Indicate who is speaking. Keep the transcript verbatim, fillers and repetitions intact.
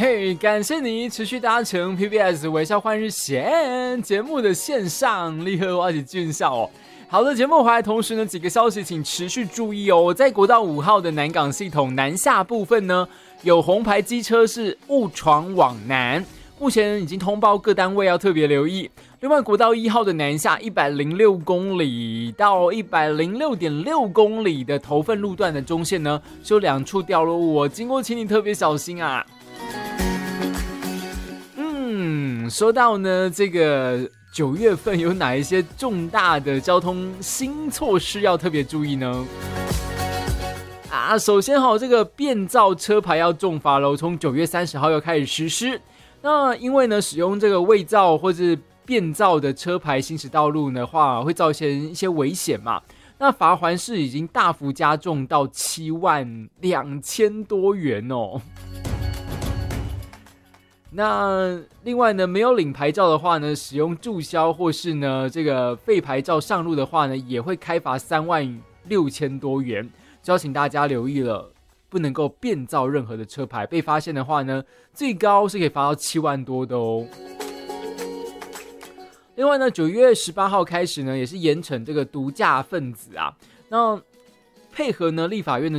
Speaker 1: 嘿，感谢你持续搭乘 P B S 微笑换日线节目的线上，立刻挖起俊笑哦。好的，节目回来同时呢，几个消息请持续注意哦。在国道五号的南港系统南下部分呢，有红牌机车是误闯往南，目前已经通报各单位要特别留意。另外，国道一号的南下一百零六公里到一百零六点六公里的头份路段的中线呢，是有两处掉落物哦，经过请你特别小心啊。嗯，说到呢，这个九月份有哪一些重大的交通新措施要特别注意呢？啊，首先好，这个变造车牌要重罚喽，从九月三十号要开始实施。那因为呢，使用这个伪造或是变造的车牌行驶道路的话，会造成一些危险嘛。那罚锾是已经大幅加重到七万两千多元哦。那另外呢，没有领牌照的话呢，使用注销或是呢这个废牌照上路的话呢，也会开罚三万六千多元。就要请大家留意了，不能够变造任何的车牌，被发现的话呢，最高是可以罚到七万多的哦。另外呢，九月十八号开始呢，也是严惩这个毒驾分子啊。那配合呢立法院的